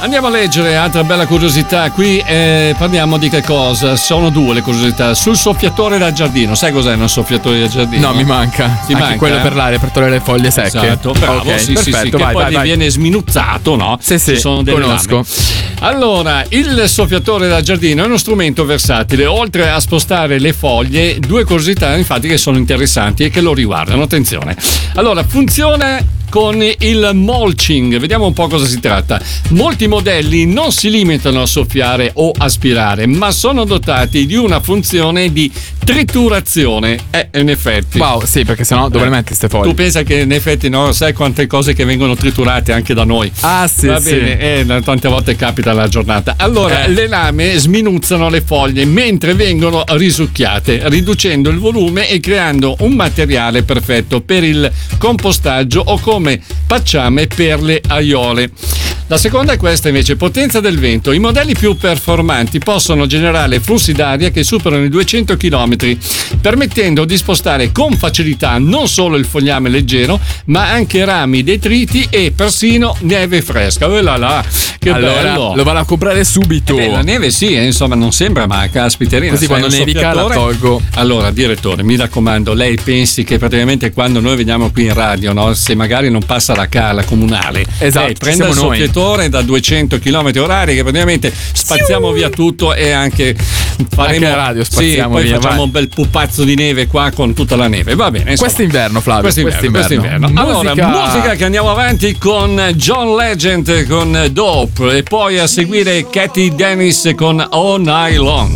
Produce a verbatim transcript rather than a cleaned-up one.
Andiamo a leggere altra bella curiosità. Qui eh, parliamo di che cosa? Sono due le curiosità. Sul soffiatore da giardino. Sai cos'è un soffiatore da giardino? No, mi manca. Ti Anche manca? quello per l'aria, per togliere le foglie secche. Esatto, bravo, okay, sì, perfetto, sì, sì, che vai, poi vai, vai. viene sminuzzato, no? Sì, sì, Ci sono delle conosco. lame. Allora, il soffiatore da giardino è uno strumento versatile. Oltre a spostare le foglie, due curiosità infatti che sono interessanti e che lo riguardano. Attenzione. Allora, funziona con il mulching. Vediamo un po' cosa si tratta. Molti modelli non si limitano a soffiare o aspirare, ma sono dotati di una funzione di triturazione. Eh, in effetti. Wow, sì, perché sennò dove Eh, le metti queste foglie? Tu pensa che in effetti no, sai quante cose che vengono triturate anche da noi. Ah, sì, Va sì. bene, eh, tante volte capita la giornata. Allora, Eh. le lame sminuzzano le foglie mentre vengono risucchiate, riducendo il volume e creando un materiale perfetto per il compostaggio o come pacciame per le aiole. La seconda è questa invece, potenza del vento. I modelli più performanti possono generare flussi d'aria che superano i duecento chilometri, permettendo di spostare con facilità non solo il fogliame leggero, ma anche rami, detriti e persino neve fresca. Oh là là, che allora, bello! lo vado a comprare subito. Eh beh, la neve sì, eh, insomma, non sembra, ma caspiterina. Così sai, quando un nevica la soffiatore- tolgo. Allora, direttore, mi raccomando, lei pensi che praticamente quando noi veniamo qui in radio, no, se magari non passa la cala comunale, Esatto, lei ci prende il siamo noi. soffiatore da duecento chilometri orari che praticamente spaziamo via tutto e anche faremo Anche la radio sì, spaziamo poi via, facciamo vai. un bel pupazzo di neve qua con tutta la neve. Va bene, insomma. Quest'inverno, Flavio. Quest'inverno, quest'inverno. quest'inverno. Allora, Musica- musica che andiamo avanti con John Legend con Dope e poi a seguire Katy Dennis con All Night Long.